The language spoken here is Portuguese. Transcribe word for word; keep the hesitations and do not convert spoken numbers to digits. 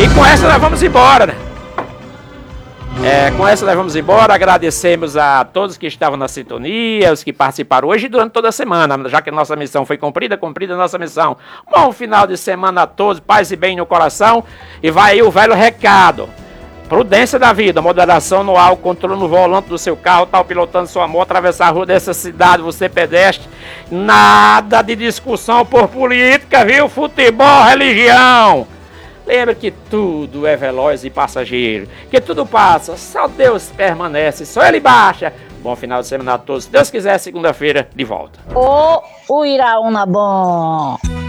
com essa nós vamos embora, né? É, com essa nós vamos embora, agradecemos a todos que estavam na sintonia, os que participaram hoje e durante toda a semana, já que a nossa missão foi cumprida, cumprida a nossa missão. Bom final de semana a todos, paz e bem no coração, e vai aí o velho recado. Prudência da vida, moderação no álcool, controle no volante do seu carro, tal, pilotando sua moto, atravessar a rua dessa cidade, você pedestre, nada de discussão por política, viu? Futebol, religião. Lembra que tudo é veloz e passageiro, que tudo passa, só Deus permanece, só Ele baixa. Bom final de semana a todos, se Deus quiser, segunda-feira, de volta. Ô, o Iraúna bom!